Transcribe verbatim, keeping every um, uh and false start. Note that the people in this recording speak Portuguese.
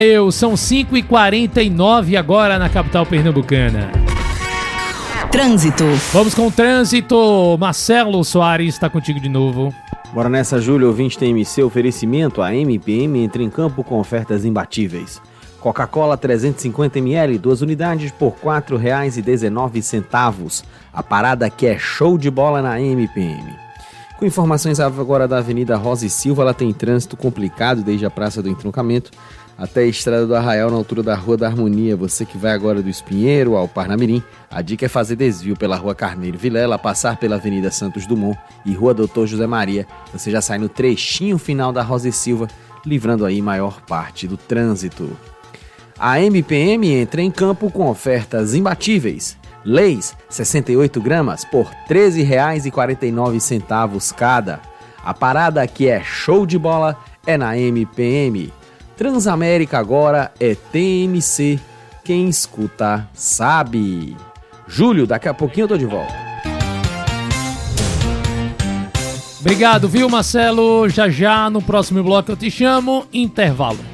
Eu, são cinco e quarenta e nove agora na capital pernambucana. Trânsito. Vamos com o trânsito. Marcelo Soares está contigo de novo. Bora nessa, Júlio, ouvinte T M C, oferecimento, a M P M entra em campo com ofertas imbatíveis. Coca-Cola trezentos e cinquenta mililitros, duas unidades por quatro reais e dezenove centavos. A parada que é show de bola na M P M. Com informações agora da Avenida Rosa e Silva, ela tem trânsito complicado desde a Praça do Entroncamento até a Estrada do Arraial, na altura da Rua da Harmonia. Você que vai agora do Espinheiro ao Parnamirim, a dica é fazer desvio pela Rua Carneiro Vilela, passar pela Avenida Santos Dumont e Rua Doutor José Maria. Você já sai no trechinho final da Rosa e Silva, livrando aí maior parte do trânsito. A M P M entra em campo com ofertas imbatíveis. Leis, sessenta e oito gramas por treze reais e quarenta e nove centavos cada. A parada que é show de bola é na M P M. Transamérica agora é T M C. Quem escuta sabe. Júlio, daqui a pouquinho eu tô de volta. Obrigado, viu, Marcelo? Já já no próximo bloco eu te chamo. Intervalo.